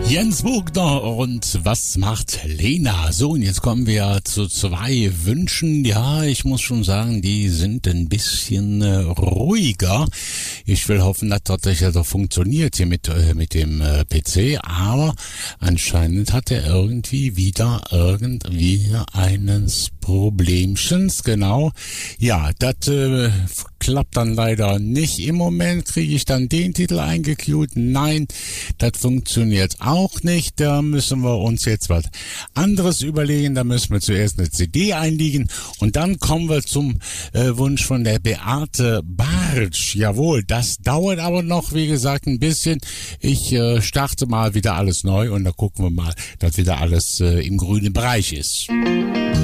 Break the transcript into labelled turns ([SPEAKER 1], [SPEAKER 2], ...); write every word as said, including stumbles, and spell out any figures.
[SPEAKER 1] Jens Bogner und was macht Lena? So, und jetzt kommen wir zu zwei Wünschen. Ja, ich muss schon sagen, die sind ein bisschen äh, ruhiger. Ich will hoffen, dass das tatsächlich funktioniert hier mit, äh, mit dem äh, P C, aber anscheinend hat er irgendwie wieder irgendwie eines Problemchens, genau. Ja, das äh, klappt dann leider nicht. Im Moment kriege ich dann den Titel eingequeued. Nein, das funktioniert auch nicht. Da müssen wir uns jetzt was anderes überlegen. Da müssen wir zuerst eine C D einlegen und dann kommen wir zum äh, Wunsch von der Beate Bartsch. Jawohl, das dauert aber noch, wie gesagt, ein bisschen. Ich äh, starte mal wieder alles neu und dann gucken wir mal, dass wieder alles äh, im grünen Bereich ist.